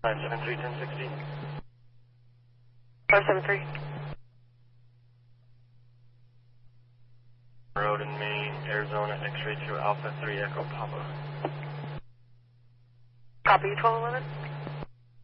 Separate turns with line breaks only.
573 1060.
573.
Road in Maine, Arizona, X-ray 2 Alpha 3 Echo Papa.
Copy 1211.